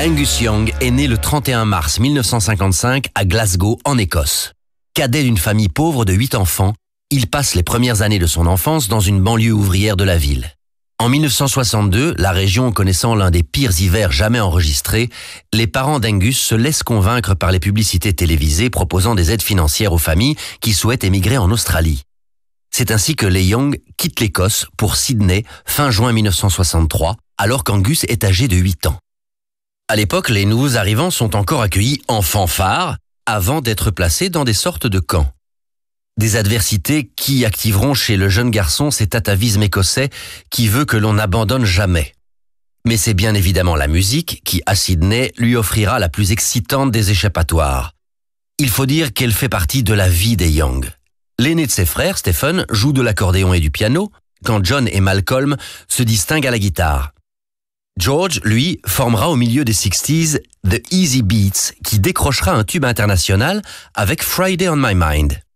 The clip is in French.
Angus Young est né le 31 mars 1955 à Glasgow, en Écosse. Cadet d'une famille pauvre de 8 enfants, il passe les premières années de son enfance dans une banlieue ouvrière de la ville. En 1962, la région connaissant l'un des pires hivers jamais enregistrés, les parents d'Angus se laissent convaincre par les publicités télévisées proposant des aides financières aux familles qui souhaitent émigrer en Australie. C'est ainsi que les Young quittent l'Écosse pour Sydney fin juin 1963, alors qu'Angus est âgé de 8 ans. À l'époque, les nouveaux arrivants sont encore accueillis en fanfare avant d'être placés dans des sortes de camps. Des adversités qui activeront chez le jeune garçon cet atavisme écossais qui veut que l'on n'abandonne jamais. Mais c'est bien évidemment la musique qui, à Sydney, lui offrira la plus excitante des échappatoires. Il faut dire qu'elle fait partie de la vie des Young. L'aîné de ses frères, Stephen, joue de l'accordéon et du piano, quand John et Malcolm se distinguent à la guitare. George, lui, formera au milieu des 60s The Easy Beats, qui décrochera un tube international avec Friday on My Mind.